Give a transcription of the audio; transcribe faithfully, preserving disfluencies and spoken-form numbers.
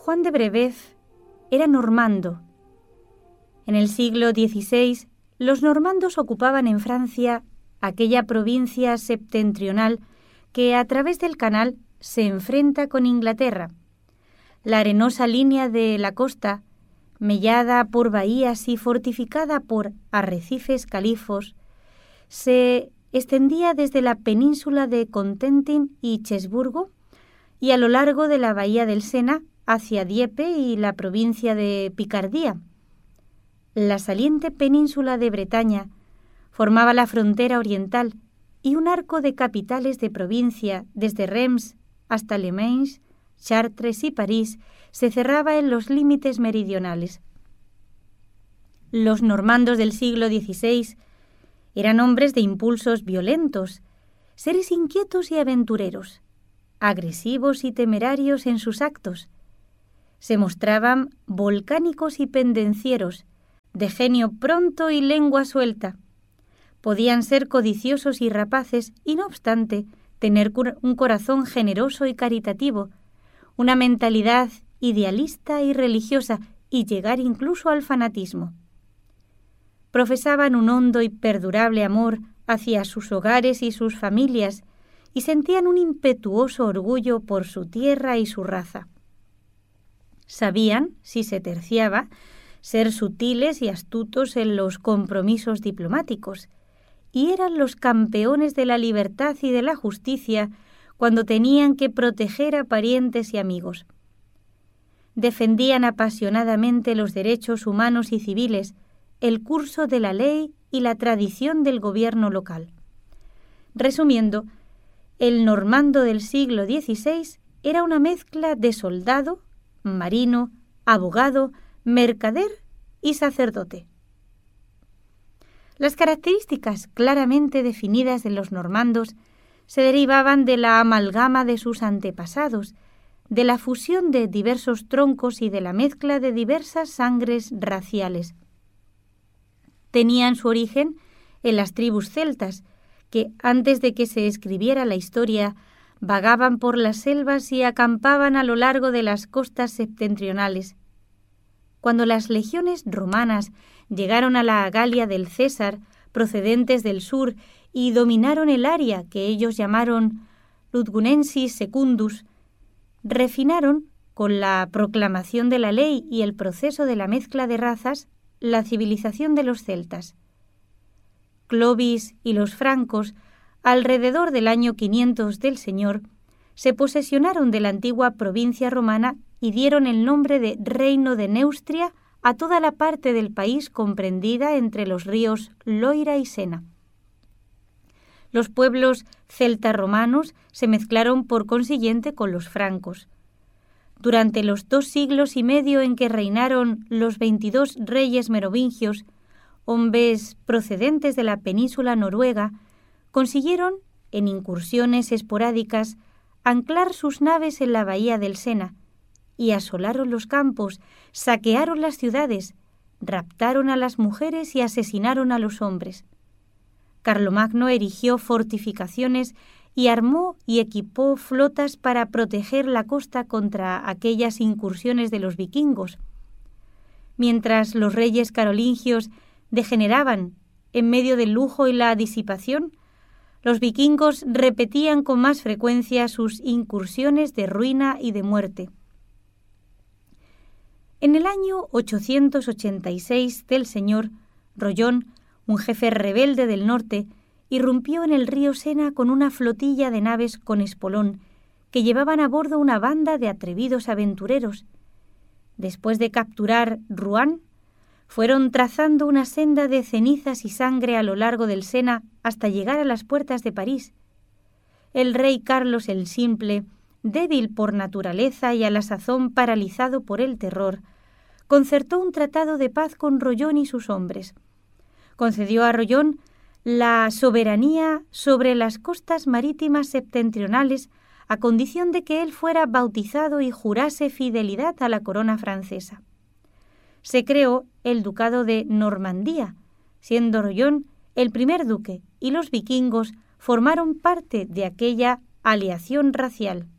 Juan de Brebeuf era normando. En el siglo dieciséis, los normandos ocupaban en Francia aquella provincia septentrional que a través del canal se enfrenta con Inglaterra. La arenosa línea de la costa, mellada por bahías y fortificada por arrecifes califos, se extendía desde la península de Cotentin y Cherburgo y a lo largo de la bahía del Sena hacia Dieppe y la provincia de Picardía. La saliente península de Bretaña formaba la frontera oriental y un arco de capitales de provincia desde Reims hasta Le Mans, Chartres y París se cerraba en los límites meridionales. Los normandos del siglo dieciséis eran hombres de impulsos violentos, seres inquietos y aventureros, agresivos y temerarios en sus actos. Se mostraban volcánicos y pendencieros, de genio pronto y lengua suelta. Podían ser codiciosos y rapaces y, no obstante, tener un corazón generoso y caritativo, una mentalidad idealista y religiosa y llegar incluso al fanatismo. Profesaban un hondo y perdurable amor hacia sus hogares y sus familias y sentían un impetuoso orgullo por su tierra y su raza. Sabían, si se terciaba, ser sutiles y astutos en los compromisos diplomáticos, y eran los campeones de la libertad y de la justicia cuando tenían que proteger a parientes y amigos. Defendían apasionadamente los derechos humanos y civiles, el curso de la ley y la tradición del gobierno local. Resumiendo, el normando del siglo dieciséis era una mezcla de soldado, marino, abogado, mercader y sacerdote. Las características claramente definidas de los normandos se derivaban de la amalgama de sus antepasados, de la fusión de diversos troncos y de la mezcla de diversas sangres raciales. Tenían su origen en las tribus celtas, que antes de que se escribiera la historia, vagaban por las selvas y acampaban a lo largo de las costas septentrionales. Cuando las legiones romanas llegaron a la Galia del César, procedentes del sur, y dominaron el área que ellos llamaron Ludgunensis Secundus, refinaron, con la proclamación de la ley y el proceso de la mezcla de razas, la civilización de los celtas. Clovis y los francos, alrededor del año quinientos del Señor, se posesionaron de la antigua provincia romana y dieron el nombre de Reino de Neustria a toda la parte del país comprendida entre los ríos Loira y Sena. Los pueblos celta-romanos se mezclaron por consiguiente con los francos. Durante los dos siglos y medio en que reinaron los veintidós reyes merovingios, hombres procedentes de la península noruega, consiguieron, en incursiones esporádicas, anclar sus naves en la bahía del Sena, y asolaron los campos, saquearon las ciudades, raptaron a las mujeres y asesinaron a los hombres. Carlomagno erigió fortificaciones y armó y equipó flotas para proteger la costa contra aquellas incursiones de los vikingos. Mientras los reyes carolingios degeneraban en medio del lujo y la disipación, los vikingos repetían con más frecuencia sus incursiones de ruina y de muerte. En el año ochocientos ochenta y seis del Señor, Rollón, un jefe rebelde del norte, irrumpió en el río Sena con una flotilla de naves con espolón que llevaban a bordo una banda de atrevidos aventureros. Después de capturar Rouen, fueron trazando una senda de cenizas y sangre a lo largo del Sena hasta llegar a las puertas de París. El rey Carlos el Simple, débil por naturaleza y a la sazón paralizado por el terror, concertó un tratado de paz con Rollón y sus hombres. Concedió a Rollón la soberanía sobre las costas marítimas septentrionales a condición de que él fuera bautizado y jurase fidelidad a la corona francesa. Se creó el ducado de Normandía, siendo Rollón el primer duque, y los vikingos formaron parte de aquella aleación racial.